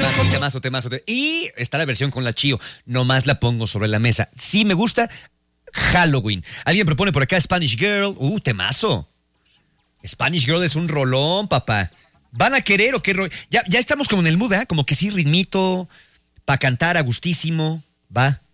Temazo. Y está la versión con la Chío. Nomás la pongo sobre la mesa. Sí me gusta. Halloween. Alguien propone por acá Spanish Girl. Temazo. Spanish Girl es un rolón, papá. ¿Van a querer o qué Ya estamos como en el mood, ¿eh? Como que sí, ritmito, para cantar a gustísimo. Va.